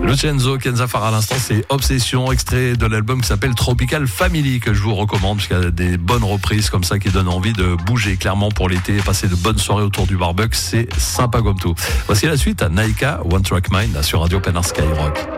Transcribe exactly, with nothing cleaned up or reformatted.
Lucenzo Kenzafar à l'instant, c'est Obsession, extrait de l'album qui s'appelle Tropical Family, que je vous recommande parce qu'il y a des bonnes reprises comme ça qui donnent envie de bouger clairement pour l'été, passer de bonnes soirées autour du barbecue, c'est sympa comme tout. Voici la suite à Naika, One Track Mind sur Radio Penard Skyrock.